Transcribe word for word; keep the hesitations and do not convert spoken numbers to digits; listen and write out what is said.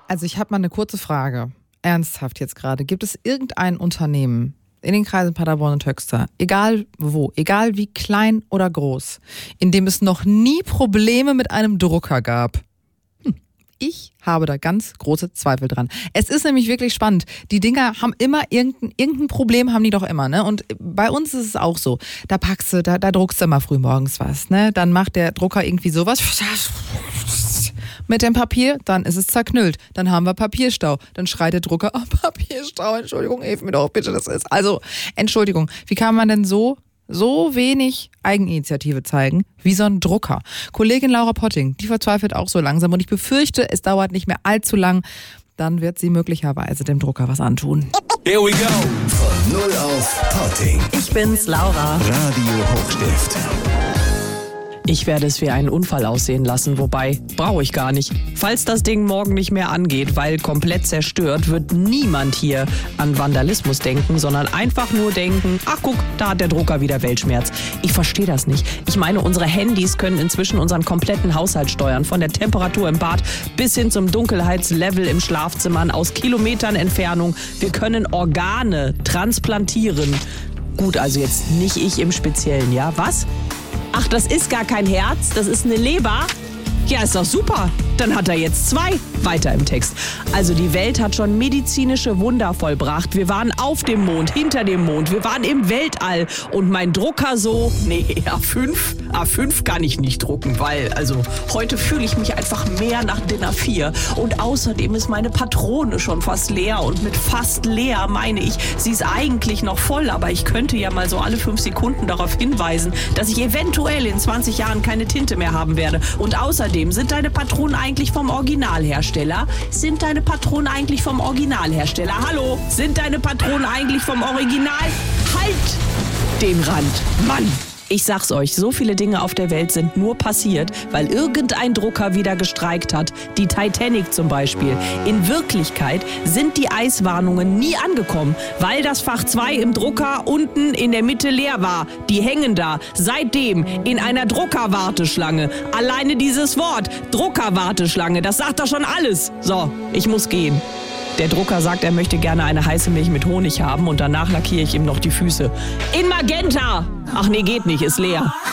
Also ich habe mal eine kurze Frage. Ernsthaft jetzt gerade. Gibt es irgendein Unternehmen in den Kreisen Paderborn und Höxter, egal wo, egal wie klein oder groß, in dem es noch nie Probleme mit einem Drucker gab? Hm. Ich habe da ganz große Zweifel dran. Es ist nämlich wirklich spannend. Die Dinger haben immer irgendein, irgendein Problem, haben die doch immer, ne? Und bei uns ist es auch so. Da packst du, da, da druckst du mal früh morgens was, ne? Dann macht der Drucker irgendwie sowas mit dem Papier, dann ist es zerknüllt. Dann haben wir Papierstau. Dann schreit der Drucker, oh, Papierstau, Entschuldigung, hilf mir doch bitte, das ist. Also, Entschuldigung, wie kann man denn so, so wenig Eigeninitiative zeigen wie so ein Drucker? Kollegin Laura Potting, die verzweifelt auch so langsam und ich befürchte, es dauert nicht mehr allzu lang. Dann wird sie möglicherweise dem Drucker was antun. Here we go. Von null auf Potting. Ich bin's, Laura. Radio Hochstift. Ich werde es wie einen Unfall aussehen lassen, wobei, brauche ich gar nicht. Falls das Ding morgen nicht mehr angeht, weil komplett zerstört, wird niemand hier an Vandalismus denken, sondern einfach nur denken, ach guck, da hat der Drucker wieder Weltschmerz. Ich verstehe das nicht. Ich meine, unsere Handys können inzwischen unseren kompletten Haushalt steuern, von der Temperatur im Bad bis hin zum Dunkelheitslevel im Schlafzimmer aus Kilometern Entfernung. Wir können Organe transplantieren. Gut, also jetzt nicht ich im Speziellen, ja? Was? Ach, das ist gar kein Herz, das ist eine Leber? Ja, ist doch super. Dann hat er jetzt zwei. Weiter im Text. Also die Welt hat schon medizinische Wunder vollbracht. Wir waren auf dem Mond, hinter dem Mond. Wir waren im Weltall. Und mein Drucker so, nee, A fünf, A fünf kann ich nicht drucken, weil, also, heute fühle ich mich einfach mehr nach D I N A vier. Und außerdem ist meine Patrone schon fast leer. Und mit fast leer meine ich, sie ist eigentlich noch voll. Aber ich könnte ja mal so alle fünf Sekunden darauf hinweisen, dass ich eventuell in zwanzig Jahren keine Tinte mehr haben werde. Und außerdem sind deine Patronen eigentlich vom Originalhersteller? Sind deine Patronen eigentlich vom Originalhersteller? Hallo? Sind deine Patronen eigentlich vom Original? Halt den Rand, Mann! Ich sag's euch, so viele Dinge auf der Welt sind nur passiert, weil irgendein Drucker wieder gestreikt hat. Die Titanic zum Beispiel. In Wirklichkeit sind die Eiswarnungen nie angekommen, weil das Fach zwei im Drucker unten in der Mitte leer war. Die hängen da seitdem in einer Druckerwarteschlange. Alleine dieses Wort, Druckerwarteschlange, das sagt doch schon alles. So, ich muss gehen. Der Drucker sagt, er möchte gerne eine heiße Milch mit Honig haben und danach lackiere ich ihm noch die Füße. In Magenta! Ach nee, geht nicht, ist leer.